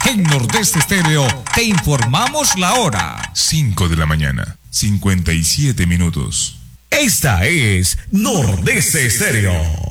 En Nordeste Estéreo te informamos la hora. 5 de la mañana, 57 minutos. Esta es Nordeste Estéreo.